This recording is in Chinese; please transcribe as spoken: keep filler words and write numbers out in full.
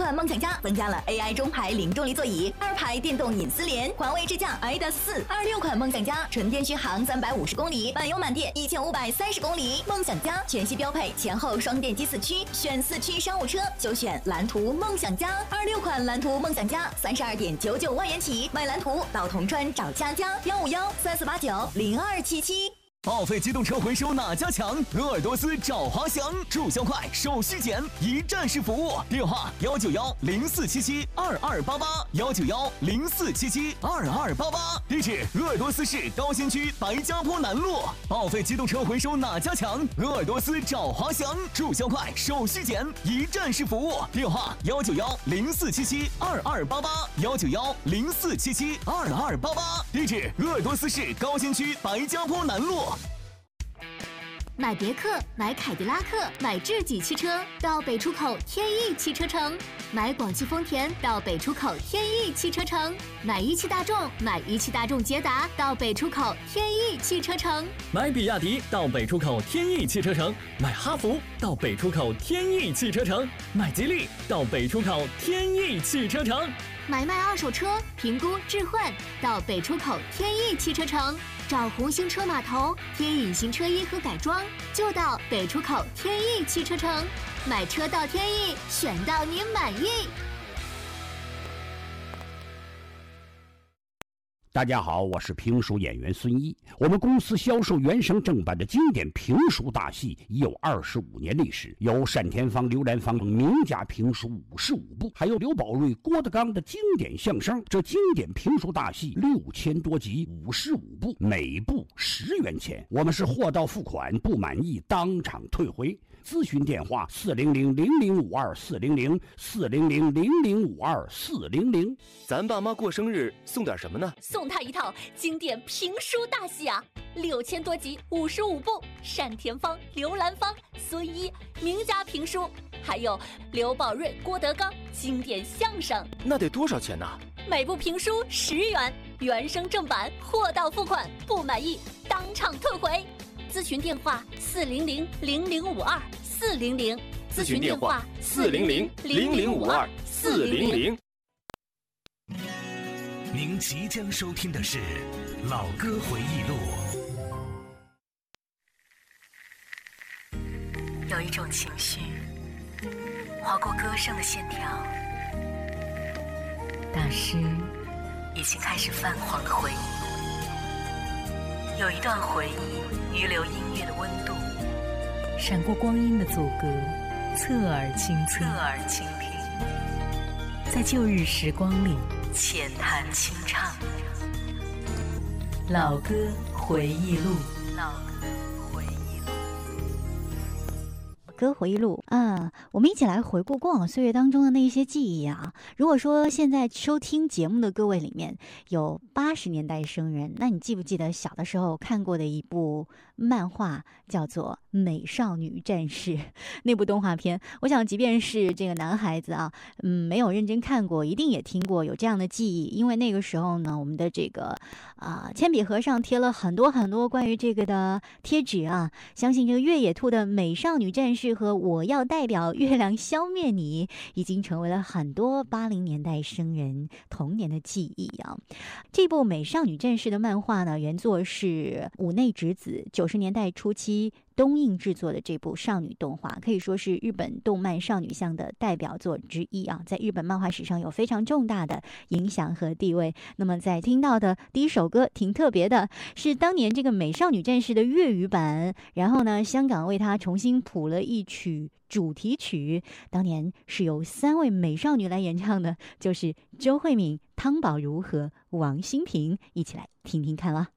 款梦想家增加了 A I 中排零重力座椅，二排电动隐私帘，环卫支架 i D A S 四。二六款梦想家纯电续航三百五十公里，满油满电一千五百三十公里。梦想家全系标配前后双电机四驱，选四驱商务车就选蓝图梦想家。二六款蓝图梦想家三十二点九九万元起，买蓝图到铜川找佳佳，幺五幺三四八九零二七七。 报废机动车回收哪家强？鄂尔多斯找华翔，注销快，手续简，一站式服务。电话幺九幺零四七七二二八八幺九幺零四七七二二八八。地址鄂尔多斯市高新区白家坡南路。报废机动车回收哪家强？鄂尔多斯找华翔，注销快，手续简，一站式服务。电话幺九幺零四七七二二八八幺九幺零四七七二二八八。地址鄂尔多斯市高新区白家坡南路。 买别克、买凯迪拉克、买智己汽车到北出口天翼汽车城；买广汽丰田到北出口天翼汽车城；买一汽大众、买一汽大众捷达到北出口天翼汽车城； 买比亚迪到北出口天翼汽车城；买哈弗到北出口天翼汽车城；买吉利到北出口天翼汽车城； 买卖二手车、评估置换到北出口天翼汽车城。找红星车码头贴隐形车衣和改装，就到北出口天翼汽车城。买车到天翼，选到您满意。 大家好，我是评书演员孙一。我们公司销售原声正版的经典评书大戏已有二十五年历史，有单田芳、刘兰芳名家评书五十五部，还有刘宝瑞、郭德纲的经典相声。这经典评书大戏六千多集，五十五部，每部十元钱。我们是货到付款，不满意当场退回。咨询电话四零零零零五二四零零四零零零零五二四零零。 咱爸妈过生日送点什么呢？ 送他一套经典评书大戏啊，六千多集，五十五部，单田芳、刘兰芳、孙一名家评书，还有刘宝瑞、郭德纲经典相声。 那得多少钱呢？ 每部评书十元，原声正版，货到付款，不满意当场退回。咨询电话四零零零零五二四零零， 咨询电话四零零零零五二四零零。 您即将收听的是《老歌回忆录》。 有一种情绪划过歌声的线条，大师已经开始泛黄的回忆。有一段回忆余留音乐的温度，闪过光阴的阻隔，侧耳倾听，侧耳倾听，在旧日时光里浅谈清唱。老歌回忆录，老歌回忆录。 歌回忆录啊，我们一起来回顾过往岁月当中的那些记忆啊。如果说现在收听节目的各位里面有八十年代生人，那你记不记得小的时候看过的一部漫画叫做《美少女战士》那部动画片？我想即便是这个男孩子啊，嗯，没有认真看过，一定也听过有这样的记忆。因为那个时候呢，我们的这个啊铅笔盒上贴了很多很多关于这个的贴纸啊，相信这个越野兔的美少女战士和我要代表月亮消灭你已经成为了很多八零年代生人童年的记忆啊。这部美少女战士的漫画呢，原作是五内直子九十年代初期东映制作的这部少女动画，可以说是日本动漫少女向的代表作之一啊，在日本漫画史上有非常重大的影响和地位。那么在听到的第一首歌挺特别的，是当年这个美少女战士的粤语版，然后呢香港为它重新谱了一曲主题曲，当年是由三位美少女来演唱的，就是周慧敏、汤宝如和王馨平，一起来听听看了。